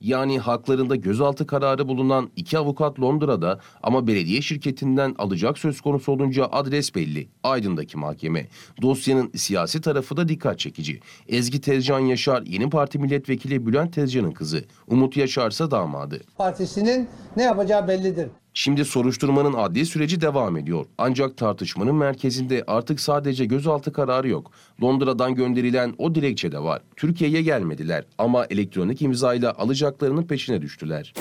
Yani haklarında gözaltı kararı bulunan 2 avukat Londra'da ama belediye şirketinden alacak söz konusu olunca adres belli. Aydın'daki mahkeme. Dosyanın siyasi tarafı da dikkat çekici. Ezgi Tezcan Yaşar yeni parti milletvekili Bülent Tezcan'ın kızı. Umut Yaşar'sa damadı. Partisinin ne yapacağı bellidir. Şimdi soruşturmanın adli süreci devam ediyor. Ancak tartışmanın merkezinde artık sadece gözaltı kararı yok. Londra'dan gönderilen o dilekçe de var. Türkiye'ye gelmediler ama elektronik imzayla alacaklarının peşine düştüler.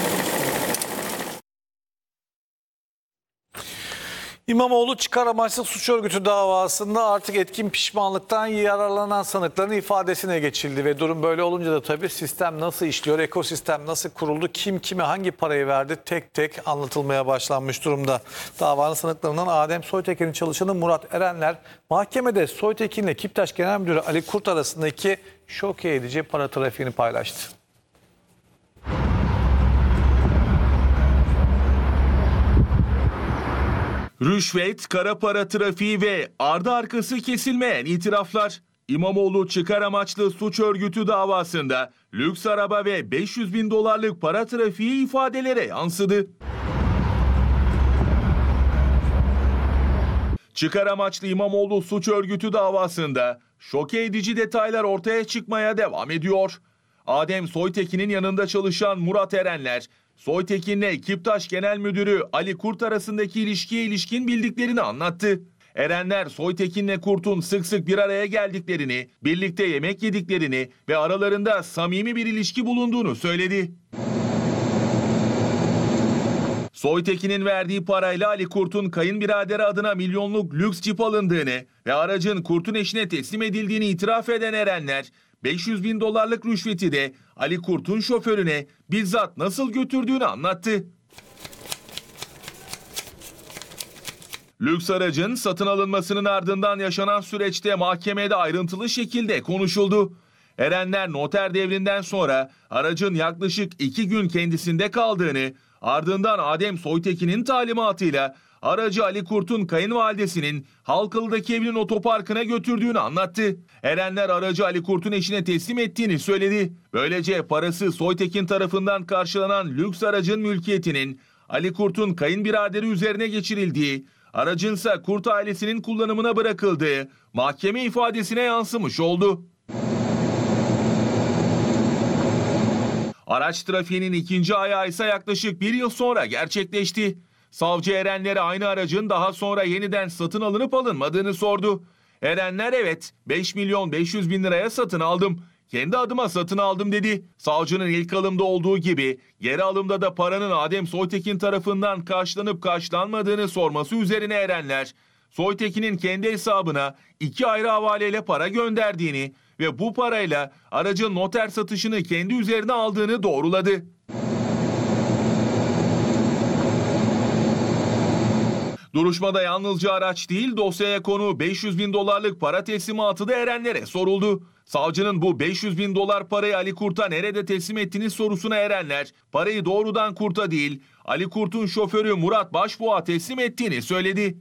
İmamoğlu çıkar amaçlı suç örgütü davasında artık etkin pişmanlıktan yararlanan sanıkların ifadesine geçildi ve durum böyle olunca da tabii sistem nasıl işliyor, ekosistem nasıl kuruldu, kim kime hangi parayı verdi tek tek anlatılmaya başlanmış durumda. Davanın sanıklarından Adem Soytekin'in çalışanı Murat Erenler mahkemede Soytekin ile Kiptaş Genel Müdürü Ali Kurt arasındaki şok edici para trafiğini paylaştı. Rüşvet, kara para trafiği ve ardı arkası kesilmeyen itiraflar. İmamoğlu çıkar amaçlı suç örgütü davasında lüks araba ve 500 bin dolarlık para trafiği ifadelere yansıdı. Çıkar amaçlı İmamoğlu suç örgütü davasında şoke edici detaylar ortaya çıkmaya devam ediyor. Adem Soytekin'in yanında çalışan Murat Erenler, Soytekin'le Kiptaş Genel Müdürü Ali Kurt arasındaki ilişkiye ilişkin bildiklerini anlattı. Erenler, Soytekin'le Kurt'un sık sık bir araya geldiklerini, birlikte yemek yediklerini ve aralarında samimi bir ilişki bulunduğunu söyledi. Soytekin'in verdiği parayla Ali Kurt'un kayınbiraderi adına milyonluk lüks cip alındığını ve aracın Kurt'un eşine teslim edildiğini itiraf eden Erenler, 500 bin dolarlık rüşveti de Ali Kurt'un şoförüne bizzat nasıl götürdüğünü anlattı. Lüks aracın satın alınmasının ardından yaşanan süreçte mahkemede ayrıntılı şekilde konuşuldu. Erenler noter devrinden sonra aracın yaklaşık 2 gün kendisinde kaldığını, ardından Adem Soytekin'in talimatıyla aracı Ali Kurt'un kayınvalidesinin Halkalı'daki evinin otoparkına götürdüğünü anlattı. Erenler aracı Ali Kurt'un eşine teslim ettiğini söyledi. Böylece parası Soytekin tarafından karşılanan lüks aracın mülkiyetinin Ali Kurt'un kayınbiraderi üzerine geçirildiği, aracınsa Kurt ailesinin kullanımına bırakıldığı mahkeme ifadesine yansımış oldu. Araç trafiğinin ikinci ayağı ise yaklaşık 1 yıl sonra gerçekleşti. Savcı Erenler'e aynı aracın daha sonra yeniden satın alınıp alınmadığını sordu. Erenler evet 5 milyon 500 bin liraya satın aldım. Kendi adıma satın aldım dedi. Savcının ilk alımda olduğu gibi geri alımda da paranın Adem Soytekin tarafından karşılanıp karşılanmadığını sorması üzerine Erenler, Soytekin'in kendi hesabına 2 ayrı havaleyle para gönderdiğini ve bu parayla aracın noter satışını kendi üzerine aldığını doğruladı. Duruşmada yalnızca araç değil, dosyaya konu 500 bin dolarlık para teslimatı da Erenler'e soruldu. Savcının bu 500 bin dolar parayı Ali Kurt'a nerede teslim ettiğiniz sorusuna Erenler, parayı doğrudan Kurt'a değil, Ali Kurt'un şoförü Murat Başbuğ'a teslim ettiğini söyledi.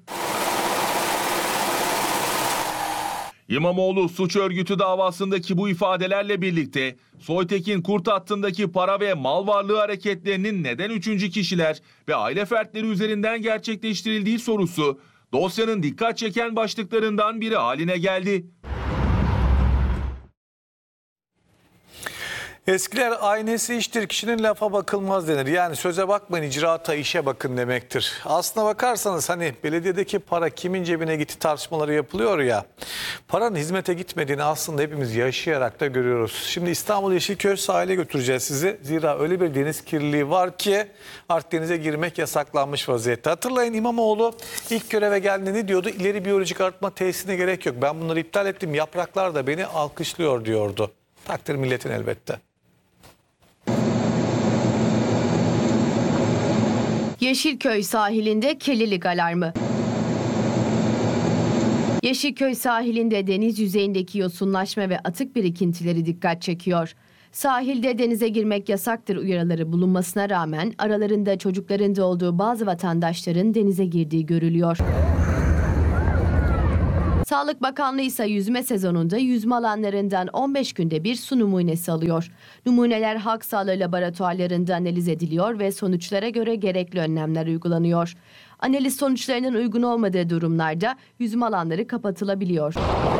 İmamoğlu suç örgütü davasındaki bu ifadelerle birlikte Soytekin Kurt hattındaki para ve mal varlığı hareketlerinin neden üçüncü kişiler ve aile fertleri üzerinden gerçekleştirildiği sorusu dosyanın dikkat çeken başlıklarından biri haline geldi. Eskiler aynesi iştir, kişinin lafa bakılmaz denir. Yani söze bakmayın, icraata, işe bakın demektir. Aslına bakarsanız hani belediyedeki para kimin cebine gitti tartışmaları yapılıyor ya. Paranın hizmete gitmediğini aslında hepimiz yaşayarak da görüyoruz. Şimdi İstanbul Yeşilköy sahile götüreceğiz sizi. Zira öyle bir deniz kirliliği var ki artık denize girmek yasaklanmış vaziyette. Hatırlayın İmamoğlu ilk göreve geldiğinde ne diyordu? İleri biyolojik arıtma tesisine gerek yok. Ben bunları iptal ettim. Yapraklar da beni alkışlıyor diyordu. Takdir milletin elbette. Yeşilköy sahilinde kirlilik alarmı. Yeşilköy sahilinde deniz yüzeyindeki yosunlaşma ve atık birikintileri dikkat çekiyor. Sahilde denize girmek yasaktır uyarıları bulunmasına rağmen aralarında çocukların da olduğu bazı vatandaşların denize girdiği görülüyor. Sağlık Bakanlığı ise yüzme sezonunda yüzme alanlarından 15 günde bir su numunesi alıyor. Numuneler halk sağlığı laboratuvarlarında analiz ediliyor ve sonuçlara göre gerekli önlemler uygulanıyor. Analiz sonuçlarının uygun olmadığı durumlarda yüzme alanları kapatılabiliyor.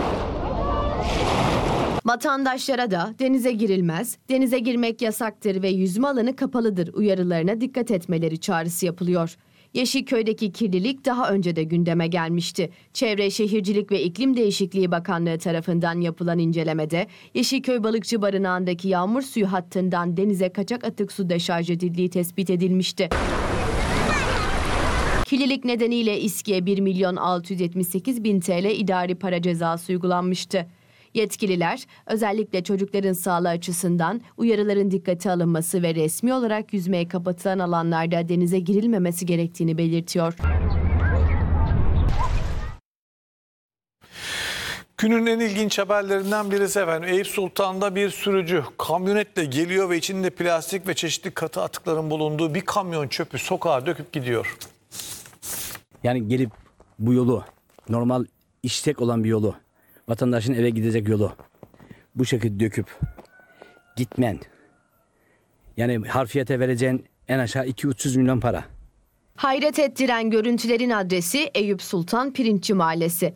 Vatandaşlara da denize girilmez, denize girmek yasaktır ve yüzme alanı kapalıdır uyarılarına dikkat etmeleri çağrısı yapılıyor. Yeşilköy'deki kirlilik daha önce de gündeme gelmişti. Çevre, Şehircilik ve İklim Değişikliği Bakanlığı tarafından yapılan incelemede Yeşilköy Balıkçı Barınağı'ndaki yağmur suyu hattından denize kaçak atık su deşarj edildiği tespit edilmişti. Kirlilik nedeniyle İSKİ'ye 1.678.000 TL idari para cezası uygulanmıştı. Yetkililer özellikle çocukların sağlığı açısından uyarıların dikkate alınması ve resmi olarak yüzmeye kapatılan alanlarda denize girilmemesi gerektiğini belirtiyor. Günün en ilginç haberlerinden birisi efendim. Eyüp Sultan'da bir sürücü kamyonetle geliyor ve içinde plastik ve çeşitli katı atıkların bulunduğu bir kamyon çöpü sokağa döküp gidiyor. Yani gelip bu yolu, normal işlek olan bir yolu, vatandaşın eve gidecek yolu bu şekilde döküp gitmen. Yani harfiyete vereceğin en aşağı 200-300 milyon para. Hayret ettiren görüntülerin adresi Eyüp Sultan Pirinççi Mahallesi.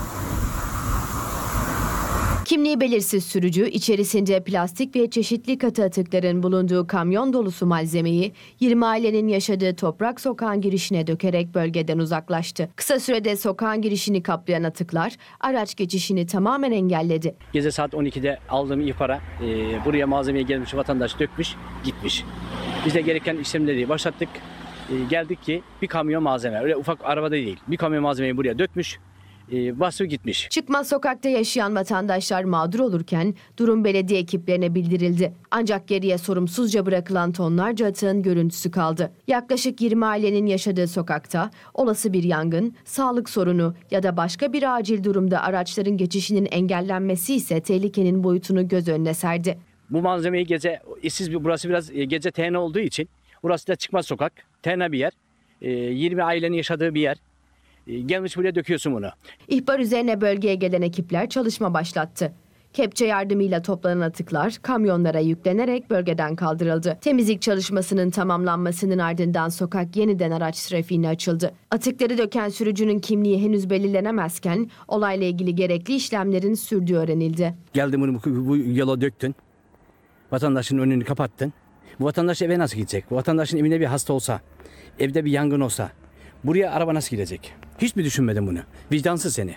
Kimliği belirsiz sürücü içerisinde plastik ve çeşitli katı atıkların bulunduğu kamyon dolusu malzemeyi 20 ailenin yaşadığı Toprak Sokağın girişine dökerek bölgeden uzaklaştı. Kısa sürede sokağın girişini kaplayan atıklar araç geçişini tamamen engelledi. Gece saat 12'de aldığım ihbara buraya malzemeye gelmiş vatandaş dökmüş gitmiş. Biz de gereken işlemleri başlattık. Geldik ki bir kamyon malzeme, öyle ufak arabada değil, bir kamyon malzemeyi buraya dökmüş. Basıp gitmiş. Çıkmaz sokakta yaşayan vatandaşlar mağdur olurken durum belediye ekiplerine bildirildi. Ancak geriye sorumsuzca bırakılan tonlarca atığın görüntüsü kaldı. Yaklaşık 20 ailenin yaşadığı sokakta olası bir yangın, sağlık sorunu ya da başka bir acil durumda araçların geçişinin engellenmesi ise tehlikenin boyutunu göz önüne serdi. Bu malzemeyi gece, burası biraz gece tehne olduğu için burası da çıkmaz sokak, tehne bir yer, 20 ailenin yaşadığı bir yer. Gelmiş buraya döküyorsun bunu. İhbar üzerine bölgeye gelen ekipler çalışma başlattı. Kepçe yardımıyla toplanan atıklar kamyonlara yüklenerek bölgeden kaldırıldı. Temizlik çalışmasının tamamlanmasının ardından sokak yeniden araç trafiğine açıldı. Atıkları döken sürücünün kimliği henüz belirlenemezken olayla ilgili gerekli işlemlerin sürdüğü öğrenildi. Geldin bunu bu yola döktün. Vatandaşın önünü kapattın. Bu vatandaş eve nasıl gidecek? Bu vatandaşın evinde bir hasta olsa, evde bir yangın olsa buraya araba nasıl gidecek? Hiç mi düşünmedin bunu? Vicdansız seni.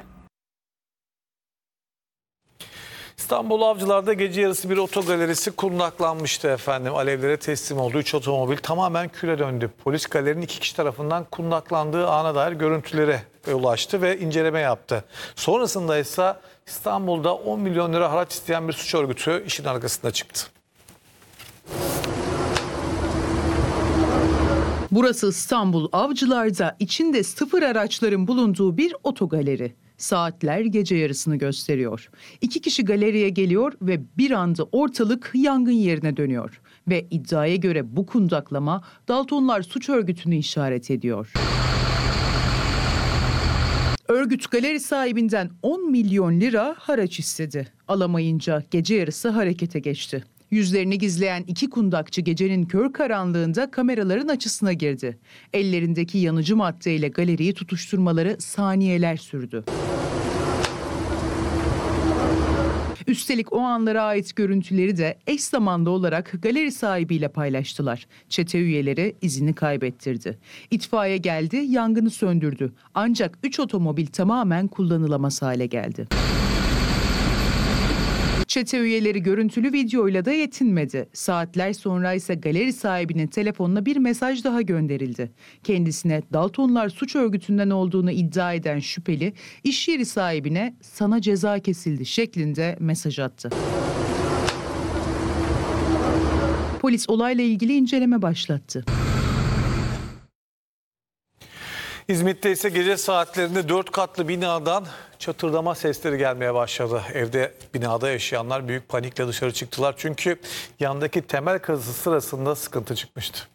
İstanbul Avcılar'da gece yarısı bir otogalerisi kundaklanmıştı efendim. Alevlere teslim oldu. 3 otomobil tamamen küle döndü. Polis galerinin 2 kişi tarafından kundaklandığı ana dair görüntülere ulaştı ve inceleme yaptı. Sonrasında ise İstanbul'da 10 milyon lira haraç isteyen bir suç örgütü işin arkasında çıktı. Burası İstanbul Avcılar'da içinde sıfır araçların bulunduğu bir otogaleri. Saatler gece yarısını gösteriyor. 2 kişi galeriye geliyor ve bir anda ortalık yangın yerine dönüyor. Ve iddiaya göre bu kundaklama Daltonlar suç örgütünü işaret ediyor. Örgüt galeri sahibinden 10 milyon lira haraç istedi. Alamayınca gece yarısı harekete geçti. Yüzlerini gizleyen 2 kundakçı gecenin kör karanlığında kameraların açısına girdi. Ellerindeki yanıcı maddeyle galeriyi tutuşturmaları saniyeler sürdü. Üstelik o anlara ait görüntüleri de eş zamanlı olarak galeri sahibiyle paylaştılar. Çete üyeleri izini kaybettirdi. İtfaiye geldi, yangını söndürdü. Ancak 3 otomobil tamamen kullanılamaz hale geldi. Çete üyeleri görüntülü videoyla da yetinmedi. Saatler sonra ise galeri sahibinin telefonuna bir mesaj daha gönderildi. Kendisine Daltonlar suç örgütünden olduğunu iddia eden şüpheli, iş yeri sahibine "sana ceza kesildi" şeklinde mesaj attı. Polis olayla ilgili inceleme başlattı. İzmit'te ise gece saatlerinde 4 katlı binadan çatırdama sesleri gelmeye başladı. Binada yaşayanlar büyük panikle dışarı çıktılar. Çünkü yandaki temel kazısı sırasında sıkıntı çıkmıştı.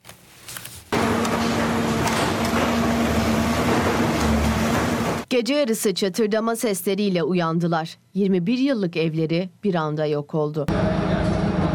Gece yarısı çatırdama sesleriyle uyandılar. 21 yıllık evleri bir anda yok oldu.